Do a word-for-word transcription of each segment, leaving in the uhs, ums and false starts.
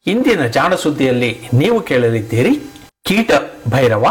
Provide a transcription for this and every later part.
ಇಂದಿನ ಜಾಣ ಸುದ್ದಿಯಲ್ಲಿ ನೀವು ಕೇಳಲಿದ್ದೀರಿ ಕೀಟ ಭೈರವ.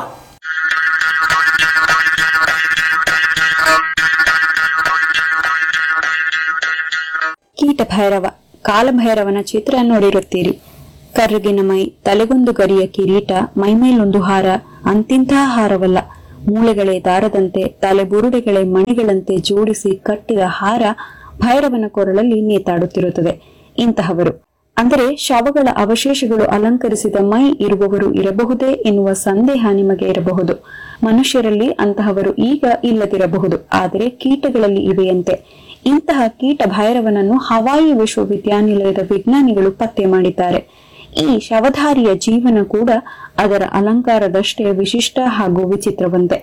ಕೀಟ ಭೈರವ ಕಾಲಭೈರವನ ಚಿತ್ರ ನೋಡಿರುತ್ತೀರಿ. ಕರ್ರಗಿನ ಮೈ, ತಲೆಗೊಂದು ಗರಿಯ ಕಿರೀಟ, ಮೈಮೇಲೊಂದು ಹಾರ. ಅಂತಿಂತಹ ಹಾರವಲ್ಲ, ಮೂಳೆಗಳೇ ದಾರದಂತೆ, ತಲೆಬುರುಡೆಗಳೇ ಮಣಿಗಳಂತೆ ಜೋಡಿಸಿ ಕಟ್ಟಿದ ಹಾರ ಭೈರವನ ಕೊರಳಲ್ಲಿ ನೇತಾಡುತ್ತಿರುತ್ತದೆ. ಇಂತಹವರು ಅಂದರೆ ಶವಗಳ ಅವಶೇಷಗಳು ಅಲಂಕರಿಸಿದ ಮೈ ಇರುವವರು ಇರಬಹುದೇ ಎನ್ನುವ ಸಂದೇಹ ನಿಮಗೆ ಇರಬಹುದು. ಮನುಷ್ಯರಲ್ಲಿ ಅಂತಹವರು ಈಗ ಇಲ್ಲದಿರಬಹುದು, ಆದರೆ ಕೀಟಗಳಲ್ಲಿ ಇವೆಯಂತೆ. ಇಂತಹ ಕೀಟ ಭೈರವನನ್ನು ಹವಾಯಿ ವಿಶ್ವವಿದ್ಯಾನಿಲಯದ ವಿಜ್ಞಾನಿಗಳು ಪತ್ತೆ ಮಾಡಿದ್ದಾರೆ. ಈ ಶವಧಾರಿಯ ಜೀವನ ಕೂಡ ಅದರ ಅಲಂಕಾರದಷ್ಟೇ ವಿಶಿಷ್ಟ ಹಾಗೂ ವಿಚಿತ್ರವಂತೆ.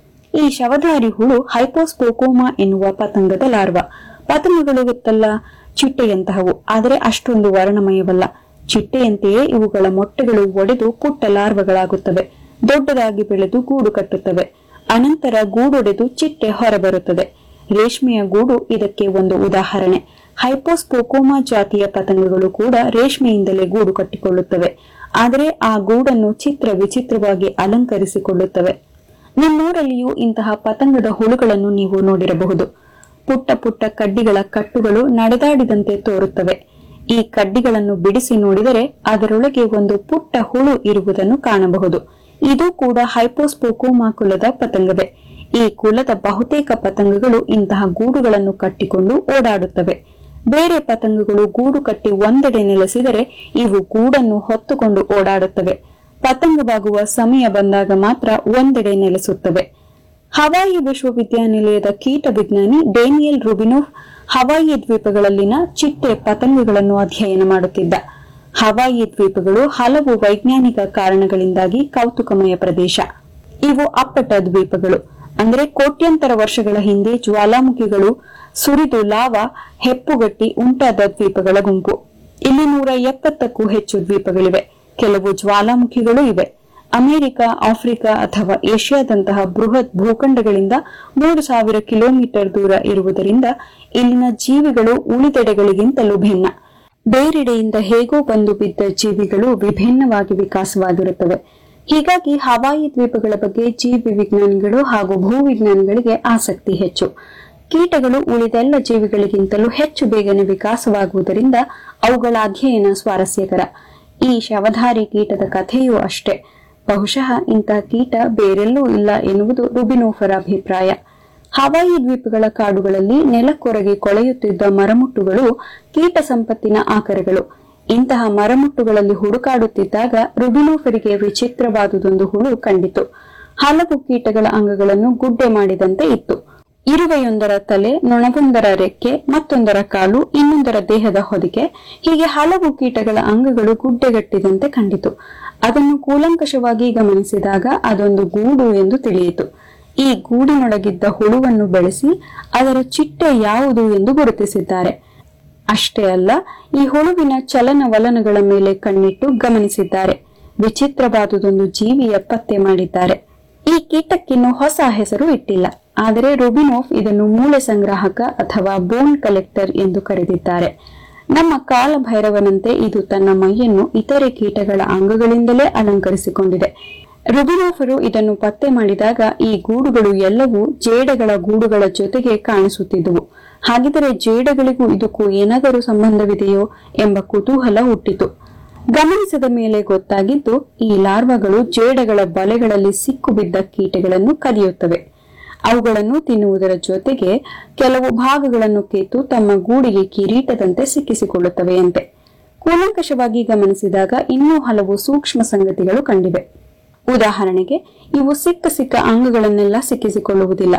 ಈ ಶವಧಾರಿ ಹುಳು ಹೈಪೋಸ್ಪೋಕೋಮಾ ಎನ್ನುವ ಪತಂಗದ ಲಾರ್ವಾ. ಪತಂಗಗಳು ಗೊತ್ತಲ್ಲ, ಚಿಟ್ಟೆಯಂತಹವು, ಆದರೆ ಅಷ್ಟೊಂದು ವರ್ಣಮಯವಲ್ಲ. ಚಿಟ್ಟೆಯಂತೆಯೇ ಇವುಗಳ ಮೊಟ್ಟೆಗಳು ಒಡೆದು ಪುಟ್ಟ ಲಾರ್ವಗಳಾಗುತ್ತವೆ. ದೊಡ್ಡದಾಗಿ ಬೆಳೆದು ಗೂಡು ಕಟ್ಟುತ್ತವೆ. ಅನಂತರ ಗೂಡೊಡೆದು ಚಿಟ್ಟೆ ಹೊರಬರುತ್ತದೆ. ರೇಷ್ಮೆಯ ಗೂಡು ಇದಕ್ಕೆ ಒಂದು ಉದಾಹರಣೆ. ಹೈಪೋಸ್ಪೋಕೋಮಾ ಜಾತಿಯ ಪತಂಗಗಳು ಕೂಡ ರೇಷ್ಮೆಯಿಂದಲೇ ಗೂಡು ಕಟ್ಟಿಕೊಳ್ಳುತ್ತವೆ. ಆದರೆ ಆ ಗೂಡನ್ನು ಚಿತ್ರ ವಿಚಿತ್ರವಾಗಿ ಅಲಂಕರಿಸಿಕೊಳ್ಳುತ್ತವೆ. ನಿಮ್ಮೂರಲ್ಲಿಯೂ ಇಂತಹ ಪತಂಗದ ಹುಳುಗಳನ್ನು ನೀವು ನೋಡಿರಬಹುದು. ಪುಟ್ಟ ಪುಟ್ಟ ಕಡ್ಡಿಗಳ ಕಟ್ಟುಗಳು ನಡೆದಾಡಿದಂತೆ ತೋರುತ್ತವೆ. ಈ ಕಡ್ಡಿಗಳನ್ನು ಬಿಡಿಸಿ ನೋಡಿದರೆ ಅದರೊಳಗೆ ಒಂದು ಪುಟ್ಟ ಹುಳು ಇರುವುದನ್ನು ಕಾಣಬಹುದು. ಇದು ಕೂಡ ಹೈಪೋಸ್ಪೋಕೋಮಾ ಕುಲದ ಪತಂಗವೇ. ಈ ಕುಲದ ಬಹುತೇಕ ಪತಂಗಗಳು ಇಂತಹ ಗೂಡುಗಳನ್ನು ಕಟ್ಟಿಕೊಂಡು ಓಡಾಡುತ್ತವೆ. ಬೇರೆ ಪತಂಗಗಳು ಗೂಡು ಕಟ್ಟಿ ಒಂದೆಡೆ ನೆಲೆಸಿದರೆ ಇವು ಗೂಡನ್ನು ಹೊತ್ತುಕೊಂಡು ಓಡಾಡುತ್ತವೆ. ಪತಂಗವಾಗುವ ಸಮಯ ಬಂದಾಗ ಮಾತ್ರ ಒಂದೆಡೆ ನೆಲೆಸುತ್ತವೆ. ಹವಾಯಿ ವಿಶ್ವವಿದ್ಯಾನಿಲಯದ ಕೀಟ ವಿಜ್ಞಾನಿ ಡೇನಿಯಲ್ ರುಬಿನೋವ್ ಹವಾಯಿ ದ್ವೀಪಗಳಲ್ಲಿನ ಚಿಟ್ಟೆ ಪತಂಗಗಳನ್ನು ಅಧ್ಯಯನ ಮಾಡುತ್ತಿದ್ದ. ಹವಾಯಿ ದ್ವೀಪಗಳು ಹಲವು ವೈಜ್ಞಾನಿಕ ಕಾರಣಗಳಿಂದಾಗಿ ಕೌತುಕಮಯ ಪ್ರದೇಶ. ಇವು ಅಪ್ಪಟ ದ್ವೀಪಗಳು, ಅಂದರೆ ಕೋಟ್ಯಂತರ ವರ್ಷಗಳ ಹಿಂದೆ ಜ್ವಾಲಾಮುಖಿಗಳು ಸುರಿದು ಲಾವಾ ಹೆಪ್ಪುಗಟ್ಟಿ ಉಂಟಾದ ದ್ವೀಪಗಳ ಗುಂಪು. ಇಲ್ಲಿ ನೂರ ಎಪ್ಪತ್ತಕ್ಕೂ ಹೆಚ್ಚು ದ್ವೀಪಗಳಿವೆ. ಕೆಲವು ಜ್ವಾಲಾಮುಖಿಗಳು ಇವೆ. ಅಮೆರಿಕ, ಆಫ್ರಿಕಾ ಅಥವಾ ಏಷ್ಯಾದಂತಹ ಬೃಹತ್ ಭೂಖಂಡಗಳಿಂದ ಮೂರು ಸಾವಿರ ಕಿಲೋಮೀಟರ್ ದೂರ ಇರುವುದರಿಂದ ಇಲ್ಲಿನ ಜೀವಿಗಳು ಉಳಿದೆಡೆಗಳಿಗಿಂತಲೂ ಭಿನ್ನ. ಬೇರೆಡೆಯಿಂದ ಹೇಗೋ ಬಂದು ಬಿದ್ದ ಜೀವಿಗಳು ವಿಭಿನ್ನವಾಗಿ ವಿಕಾಸವಾಗಿರುತ್ತವೆ. ಹೀಗಾಗಿ ಹವಾಯಿ ದ್ವೀಪಗಳ ಬಗ್ಗೆ ಜೀವಿ ವಿಜ್ಞಾನಿಗಳು ಹಾಗೂ ಭೂವಿಜ್ಞಾನಿಗಳಿಗೆ ಆಸಕ್ತಿ ಹೆಚ್ಚು. ಕೀಟಗಳು ಉಳಿದೆಲ್ಲ ಜೀವಿಗಳಿಗಿಂತಲೂ ಹೆಚ್ಚು ಬೇಗನೆ ವಿಕಾಸವಾಗುವುದರಿಂದ ಅವುಗಳ ಅಧ್ಯಯನ ಸ್ವಾರಸ್ಯಕರ. ಈ ಶವಧಾರಿ ಕೀಟದ ಕಥೆಯೂ ಅಷ್ಟೇ. ಬಹುಶಃ ಇಂತಹ ಕೀಟ ಬೇರೆಲ್ಲೂ ಇಲ್ಲ ಎನ್ನುವುದು ರುಬಿನೋಫರ ಅಭಿಪ್ರಾಯ. ಹವಾಯಿ ದ್ವೀಪಗಳ ಕಾಡುಗಳಲ್ಲಿ ನೆಲಕ್ಕೊರಗಿ ಕೊಳೆಯುತ್ತಿದ್ದ ಮರಮುಟ್ಟುಗಳು ಕೀಟ ಸಂಪತ್ತಿನ ಆಕರಗಳು. ಇಂತಹ ಮರಮುಟ್ಟುಗಳಲ್ಲಿ ಹುಡುಕಾಡುತ್ತಿದ್ದಾಗ ರುಬಿನೋಫರಿಗೆ ವಿಚಿತ್ರವಾದುದೊಂದು ಹುಳು ಕಂಡಿತು. ಹಲವು ಕೀಟಗಳ ಅಂಗಗಳನ್ನು ಗುಡ್ಡೆ ಮಾಡಿದಂತೆ ಇತ್ತು. ಇರುವೆಯೊಂದರ ತಲೆ, ನೊಣವೊಂದರ ರೆಕ್ಕೆ, ಮತ್ತೊಂದರ ಕಾಲು, ಇನ್ನೊಂದರ ದೇಹದ ಹೊದಿಕೆ, ಹೀಗೆ ಹಲವು ಕೀಟಗಳ ಅಂಗಗಳು ಗುಡ್ಡೆಗಟ್ಟಿದಂತೆ ಕಂಡಿತು. ಅದನ್ನು ಕೂಲಂಕಷವಾಗಿ ಗಮನಿಸಿದಾಗ ಅದೊಂದು ಗೂಡು ಎಂದು ತಿಳಿಯಿತು. ಈ ಗೂಡಿನೊಳಗಿದ್ದ ಹುಳುವನ್ನು ಬೆಳೆಸಿ ಅದರ ಚಿಟ್ಟೆ ಯಾವುದು ಎಂದು ಗುರುತಿಸಿದ್ದಾರೆ. ಅಷ್ಟೇ ಅಲ್ಲ, ಈ ಹುಳುವಿನ ಚಲನವಲನಗಳ ಮೇಲೆ ಕಣ್ಣಿಟ್ಟು ಗಮನಿಸಿದ್ದಾರೆ. ವಿಚಿತ್ರವಾದುದೊಂದು ಜೀವಿಯ ಪತ್ತೆ ಮಾಡಿದ್ದಾರೆ. ಈ ಕೀಟಕ್ಕಿನ್ನು ಹೊಸ ಹೆಸರು ಇಟ್ಟಿಲ್ಲ, ಆದರೆ ರುಬಿನೋವ್ ಇದನ್ನು ಮೂಳೆ ಸಂಗ್ರಾಹಕ ಅಥವಾ ಬೋನ್ ಕಲೆಕ್ಟರ್ ಎಂದು ಕರೆದಿದ್ದಾರೆ. ನಮ್ಮ ಕಾಲಭೈರವನಂತೆ ಇದು ತನ್ನ ಮೈಯನ್ನು ಇತರೆ ಕೀಟಗಳ ಅಂಗಗಳಿಂದಲೇ ಅಲಂಕರಿಸಿಕೊಂಡಿದೆ. ರುಬಿನೋಫರು ಇದನ್ನು ಪತ್ತೆ ಮಾಡಿದಾಗ ಈ ಗೂಡುಗಳು ಎಲ್ಲವೂ ಜೇಡಗಳ ಗೂಡುಗಳ ಜೊತೆಗೆ ಕಾಣಿಸುತ್ತಿದ್ದುವು. ಹಾಗಿದ್ದರೆ ಜೇಡಗಳಿಗೂ ಇದಕ್ಕೂ ಏನಾದರೂ ಸಂಬಂಧವಿದೆಯೋ ಎಂಬ ಕುತೂಹಲ ಹುಟ್ಟಿತು. ಗಮನಿಸಿದ ಮೇಲೆ ಗೊತ್ತಾಗಿದ್ದು, ಈ ಲಾರ್ವಾಗಳು ಜೇಡಗಳ ಬಲೆಗಳಲ್ಲಿ ಸಿಕ್ಕುಬಿದ್ದ ಕೀಟಗಳನ್ನು ಕದಿಯುತ್ತವೆ. ಅವುಗಳನ್ನು ತಿನ್ನುವುದರ ಜೊತೆಗೆ ಕೆಲವು ಭಾಗಗಳನ್ನು ಕಿತ್ತು ತಮ್ಮ ಗೂಡಿಗೆ ಕಿರೀಟದಂತೆ ಸಿಕ್ಕಿಸಿಕೊಳ್ಳುತ್ತವೆಯಂತೆ. ಕೂಲಂಕಷವಾಗಿ ಗಮನಿಸಿದಾಗ ಇನ್ನೂ ಹಲವು ಸೂಕ್ಷ್ಮ ಸಂಗತಿಗಳು ಕಂಡಿವೆ. ಉದಾಹರಣೆಗೆ, ಇವು ಸಿಕ್ಕ ಸಿಕ್ಕ ಅಂಗಗಳನ್ನೆಲ್ಲ ಸಿಕ್ಕಿಸಿಕೊಳ್ಳುವುದಿಲ್ಲ.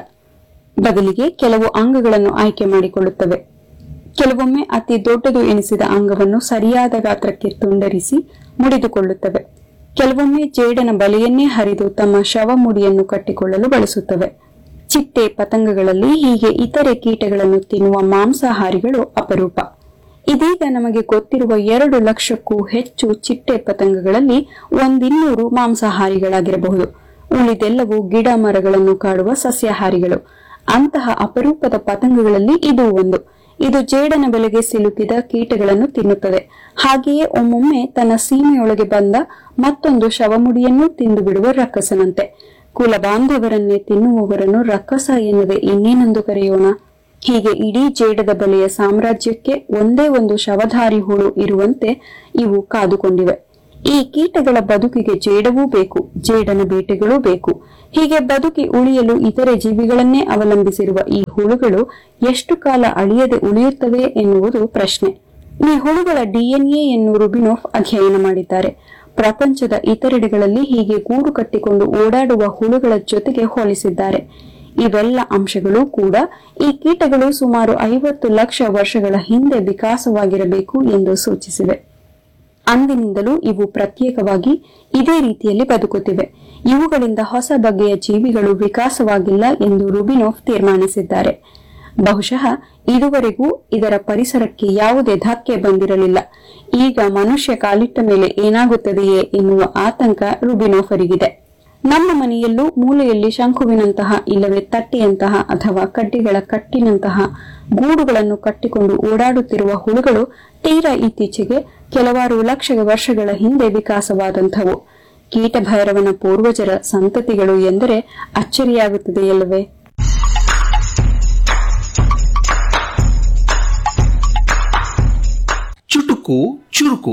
ಬದಲಿಗೆ ಕೆಲವು ಅಂಗಗಳನ್ನು ಆಯ್ಕೆ ಮಾಡಿಕೊಳ್ಳುತ್ತವೆ. ಕೆಲವೊಮ್ಮೆ ಅತಿ ದೊಡ್ಡದು ಎನಿಸಿದ ಅಂಗವನ್ನು ಸರಿಯಾದ ಗಾತ್ರಕ್ಕೆ ತುಂಡರಿಸಿ ಮುಡಿದುಕೊಳ್ಳುತ್ತವೆ. ಕೆಲವೊಮ್ಮೆ ಜೇಡನ ಬಲೆಯನ್ನೇ ಹರಿದು ತಮ್ಮ ಶವ ಮುಡಿಯನ್ನು ಕಟ್ಟಿಕೊಳ್ಳಲು ಬಳಸುತ್ತವೆ. ಚಿಟ್ಟೆ ಪತಂಗಗಳಲ್ಲಿ ಹೀಗೆ ಇತರೆ ಕೀಟಗಳನ್ನು ತಿನ್ನುವ ಮಾಂಸಾಹಾರಿಗಳು ಅಪರೂಪ. ಇದೀಗ ನಮಗೆ ಗೊತ್ತಿರುವ ಎರಡು ಲಕ್ಷಕ್ಕೂ ಹೆಚ್ಚು ಚಿಟ್ಟೆ ಪತಂಗಗಳಲ್ಲಿ ಒಂದಿನ್ನೂರು ಮಾಂಸಾಹಾರಿಗಳಾಗಿರಬಹುದು. ಉಳಿದೆಲ್ಲವೂ ಗಿಡ ಮರಗಳನ್ನು ಕಾಡುವ ಸಸ್ಯಾಹಾರಿಗಳು. ಅಂತಹ ಅಪರೂಪದ ಪತಂಗಗಳಲ್ಲಿ ಇದು ಒಂದು. ಇದು ಜೇಡನ ಬೆಲೆಗೆ ಸಿಲುಕಿದ ಕೀಟಗಳನ್ನು ತಿನ್ನುತ್ತದೆ. ಹಾಗೆಯೇ ಒಮ್ಮೊಮ್ಮೆ ತನ್ನ ಸೀಮೆಯೊಳಗೆ ಬಂದ ಮತ್ತೊಂದು ಶವಮುಡಿಯನ್ನು ತಿಂದು ಬಿಡುವ ರಕ್ಕಸನಂತೆ. ಕುಲ ಬಾಂಧವರನ್ನೇ ತಿನ್ನುವವರನ್ನು ರಕ್ಕಸ ಎನ್ನದೆ ಇನ್ನೇನೆಂದು ಕರೆಯೋಣ? ಹೀಗೆ ಇಡೀ ಜೇಡದ ಬಲೆಯ ಸಾಮ್ರಾಜ್ಯಕ್ಕೆ ಒಂದೇ ಒಂದು ಶವಧಾರಿ ಹುಳು ಇರುವಂತೆ ಇವು ಕಾದುಕೊಂಡಿವೆ. ಈ ಕೀಟಗಳ ಬದುಕಿಗೆ ಜೇಡವೂ ಬೇಕು, ಜೇಡನ ಬೇಟೆಗಳೂ ಬೇಕು. ಹೀಗೆ ಬದುಕಿ ಉಳಿಯಲು ಇತರೆ ಜೀವಿಗಳನ್ನೇ ಅವಲಂಬಿಸಿರುವ ಈ ಹುಳುಗಳು ಎಷ್ಟು ಕಾಲ ಅಳಿಯದೆ ಉಳಿಯುತ್ತವೆ ಎನ್ನುವುದು ಪ್ರಶ್ನೆ. ಈ ಹುಳುಗಳ ಡಿಎನ್ಎ ಯನ್ನು ರುಬಿನೋಫ್ ಅಧ್ಯಯನ ಮಾಡಿದ್ದಾರೆ. ಪ್ರಪಂಚದ ಇತರೆಡೆಗಳಲ್ಲಿ ಹೀಗೆ ಗೂಡು ಕಟ್ಟಿಕೊಂಡು ಓಡಾಡುವ ಹುಳುಗಳ ಜೊತೆಗೆ ಹೋಲಿಸಿದ್ದಾರೆ. ಇವೆಲ್ಲ ಅಂಶಗಳು ಕೂಡ ಈ ಕೀಟಗಳು ಸುಮಾರು ಐವತ್ತು ಲಕ್ಷ ವರ್ಷಗಳ ಹಿಂದೆ ವಿಕಾಸವಾಗಿರಬೇಕು ಎಂದು ಸೂಚಿಸಿವೆ. ಅಂದಿನಿಂದಲೂ ಇವು ಪ್ರತ್ಯೇಕವಾಗಿ ಇದೇ ರೀತಿಯಲ್ಲಿ ಬದುಕುತ್ತಿವೆ. ಇವುಗಳಿಂದ ಹೊಸ ಬಗೆಯ ಜೀವಿಗಳು ವಿಕಾಸವಾಗಿಲ್ಲ ಎಂದು ರುಬಿನೋಫ್ ತೀರ್ಮಾನಿಸಿದ್ದಾರೆ. ಬಹುಶಃ ಇದುವರೆಗೂ ಇದರ ಪರಿಸರಕ್ಕೆ ಯಾವುದೇ ಧಕ್ಕೆ ಬಂದಿರಲಿಲ್ಲ. ಈಗ ಮನುಷ್ಯ ಕಾಲಿಟ್ಟ ಮೇಲೆ ಏನಾಗುತ್ತದೆಯೇ ಎನ್ನುವ ಆತಂಕ ರುಬಿನೋಫರಿಗಿದೆ. ನಮ್ಮ ಮನೆಯಲ್ಲೂ ಮೂಲೆಯಲ್ಲಿ ಶಂಕುವಿನಂತಹ ಇಲ್ಲವೇ ತಟ್ಟೆಯಂತಹ ಅಥವಾ ಕಡ್ಡಿಗಳ ಕಟ್ಟಿನಂತಹ ಗೂಡುಗಳನ್ನು ಕಟ್ಟಿಕೊಂಡು ಓಡಾಡುತ್ತಿರುವ ಹುಳುಗಳು ತೀರಾ ಇತ್ತೀಚೆಗೆ ಕೆಲವಾರು ಲಕ್ಷ ವರ್ಷಗಳ ಹಿಂದೆ ವಿಕಾಸವಾದಂಥವು. ಕೀಟಭೈರವನ ಪೂರ್ವಜರ ಸಂತತಿಗಳು ಎಂದರೆ ಅಚ್ಚರಿಯಾಗುತ್ತದೆಯಲ್ಲವೇ? ಚುಟುಕು ಚುರುಕು.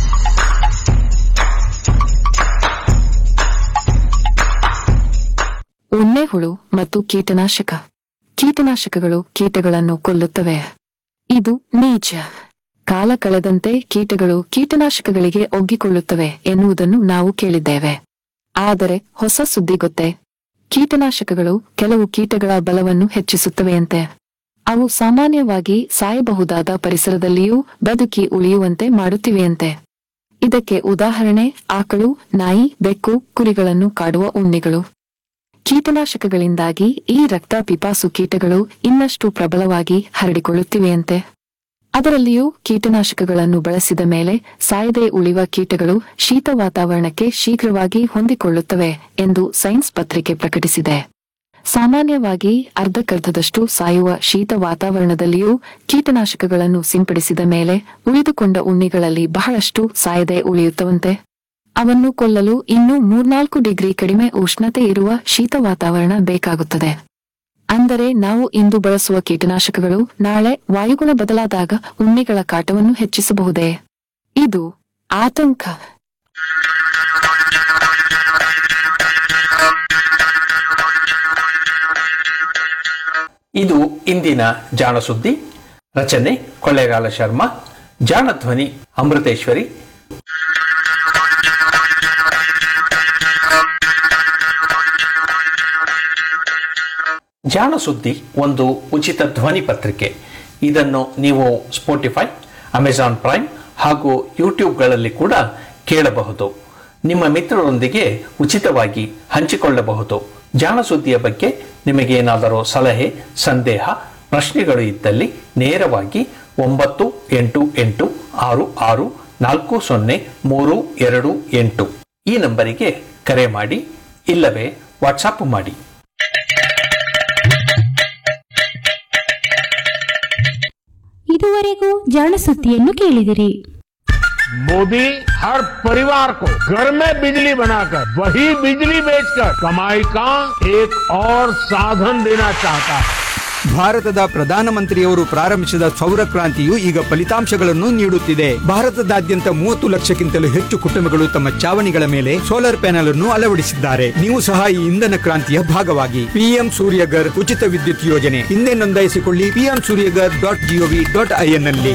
ಉಣ್ಣೆ ಹುಳು ಮತ್ತು ಕೀಟನಾಶಕ. ಕೀಟನಾಶಕಗಳು ಕೀಟಗಳನ್ನು ಕೊಲ್ಲುತ್ತವೆ. ಇದು ನಿಜ. ಕಾಲ ಕಳೆದಂತೆ ಕೀಟಗಳು ಕೀಟನಾಶಕಗಳಿಗೆ ಒಗ್ಗಿಕೊಳ್ಳುತ್ತವೆ ಎನ್ನುವುದನ್ನು ನಾವು ಕೇಳಿದ್ದೇವೆ. ಆದರೆ ಹೊಸ ಸುದ್ದಿ ಗೊತ್ತೇ? ಕೀಟನಾಶಕಗಳು ಕೆಲವು ಕೀಟಗಳ ಬಲವನ್ನು ಹೆಚ್ಚಿಸುತ್ತವೆಯಂತೆ. ಅವು ಸಾಮಾನ್ಯವಾಗಿ ಸಾಯಬಹುದಾದ ಪರಿಸರದಲ್ಲಿಯೂ ಬದುಕಿ ಉಳಿಯುವಂತೆ ಮಾಡುತ್ತಿವೆಯಂತೆ. ಇದಕ್ಕೆ ಉದಾಹರಣೆ ಆಕಳು, ನಾಯಿ, ಬೆಕ್ಕು, ಕುರಿಗಳನ್ನು ಕಾಡುವ ಉಣ್ಣಿಗಳು. ಕೀಟನಾಶಕಗಳಿಂದಾಗಿ ಈ ರಕ್ತ ಪಿಪಾಸು ಕೀಟಗಳು ಇನ್ನಷ್ಟು ಪ್ರಬಲವಾಗಿ ಹರಡಿಕೊಳ್ಳುತ್ತಿವೆಯಂತೆ. ಅದರಲ್ಲಿಯೂ ಕೀಟನಾಶಕಗಳನ್ನು ಬಳಸಿದ ಮೇಲೆ ಸಾಯದೆ ಉಳಿಯುವ ಕೀಟಗಳು ಶೀತ ವಾತಾವರಣಕ್ಕೆ ಶೀಘ್ರವಾಗಿ ಹೊಂದಿಕೊಳ್ಳುತ್ತವೆ ಎಂದು ಸೈನ್ಸ್ ಪತ್ರಿಕೆ ಪ್ರಕಟಿಸಿದೆ. ಸಾಮಾನ್ಯವಾಗಿ ಅರ್ಧಕ್ಕರ್ಧದಷ್ಟು ಸಾಯುವ ಶೀತ ವಾತಾವರಣದಲ್ಲಿಯೂ ಕೀಟನಾಶಕಗಳನ್ನು ಸಿಂಪಡಿಸಿದ ಮೇಲೆ ಉಳಿದುಕೊಂಡ ಉಣ್ಣಿಗಳಲ್ಲಿ ಬಹಳಷ್ಟು ಸಾಯದೆ ಉಳಿಯುತ್ತವಂತೆ. ಅವನ್ನು ಕೊಲ್ಲಲು ಇನ್ನೂ ಮೂರ್ನಾಲ್ಕು ಡಿಗ್ರಿ ಕಡಿಮೆ ಉಷ್ಣತೆ ಇರುವ ಶೀತ ವಾತಾವರಣ ಬೇಕಾಗುತ್ತದೆ. ಅಂದರೆ ನಾವು ಇಂದು ಬಳಸುವ ಕೀಟನಾಶಕಗಳು ನಾಳೆ ವಾಯುಗುಣ ಬದಲಾದಾಗ ಉಣ್ಣಿಗಳ ಕಾಟವನ್ನು ಹೆಚ್ಚಿಸಬಹುದೇ? ಇದು ಆತಂಕ. ಇದು ಇಂದಿನ ಜಾಣ ಸುದ್ದಿ. ರಚನೆ ಕೊಳ್ಳೇಗಾಲ ಶರ್ಮಾ. ಜಾಣ ಧ್ವನಿ ಅಮೃತೇಶ್ವರಿ. ಜಾಣ ಸುದ್ದಿ ಒಂದು ಉಚಿತ ಧ್ವನಿ ಪತ್ರಿಕೆ. ಇದನ್ನು ನೀವು ಸ್ಪೋಟಿಫೈ, ಅಮೆಜಾನ್ ಪ್ರೈಮ್ ಹಾಗೂ ಯೂಟ್ಯೂಬ್ಗಳಲ್ಲಿ ಕೂಡ ಕೇಳಬಹುದು. ನಿಮ್ಮ ಮಿತ್ರರೊಂದಿಗೆ ಉಚಿತವಾಗಿ ಹಂಚಿಕೊಳ್ಳಬಹುದು. ಜಾಣ ಸುದ್ದಿಯ ಬಗ್ಗೆ ನಿಮಗೇನಾದರೂ ಸಲಹೆ, ಸಂದೇಹ, ಪ್ರಶ್ನೆಗಳು ಇದ್ದಲ್ಲಿ ನೇರವಾಗಿ ಒಂಬತ್ತು ಎಂಟು ಎಂಟು ಆರು ಆರು ನಾಲ್ಕು ಸೊನ್ನೆ ಮೂರು ಎರಡು ಎಂಟು ಈ ನಂಬರಿಗೆ ಕರೆ ಮಾಡಿ, ಇಲ್ಲವೇ ವಾಟ್ಸಾಪ್ ಮಾಡಿ. ಇದುವರೆಗೂ ಜಾಣ ಸುದ್ದಿಯನ್ನು ಕೇಳಿದಿರಿ. मोदी हर परिवार को घर में बिजली बनाकर वही बिजली बेचकर कमाई का एक और साधन देना चाहता है. ಭಾರತದ ಪ್ರಧಾನಮಂತ್ರಿಯವರು ಪ್ರಾರಂಭಿಸಿದ ಸೌರ ಕ್ರಾಂತಿಯು ಈಗ ಫಲಿತಾಂಶಗಳನ್ನು ನೀಡುತ್ತಿದೆ. ಭಾರತದಾದ್ಯಂತ ಮೂವತ್ತು ಲಕ್ಷಕ್ಕಿಂತಲೂ ಹೆಚ್ಚು ಕುಟುಂಬಗಳು ತಮ್ಮ ಚಾವಣಿಗಳ ಮೇಲೆ ಸೋಲಾರ್ ಪ್ಯಾನೆಲ್ ಅನ್ನು ಅಳವಡಿಸಿದ್ದಾರೆ. ನೀವು ಸಹ ಈ ಇಂಧನ ಕ್ರಾಂತಿಯ ಭಾಗವಾಗಿ. ಪಿಎಂ ಸೂರ್ಯಗರ್ ಉಚಿತ ವಿದ್ಯುತ್ ಯೋಜನೆ ಹಿಂದೆ ನೋಂದಾಯಿಸಿಕೊಳ್ಳಿ. PM Surya Ghar dot gov dot IN ನಲ್ಲಿ.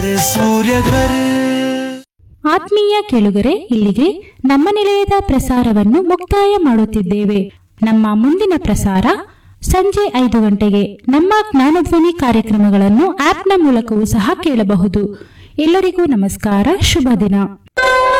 ಆತ್ಮೀಯ ಕೇಳುಗರೆ, ಇಲ್ಲಿಗೆ ನಮ್ಮ ನಿಲಯದ ಪ್ರಸಾರವನ್ನು ಮುಕ್ತಾಯ ಮಾಡುತ್ತಿದ್ದೇವೆ. ನಮ್ಮ ಮುಂದಿನ ಪ್ರಸಾರ ಸಂಜೆ ಐದು ಗಂಟೆಗೆ. ನಮ್ಮ ಜ್ಞಾನಧ್ವನಿ ಕಾರ್ಯಕ್ರಮಗಳನ್ನು ಆಪ್ನ ಮೂಲಕವೂ ಸಹ ಕೇಳಬಹುದು. ಎಲ್ಲರಿಗೂ ನಮಸ್ಕಾರ, ಶುಭ ದಿನ.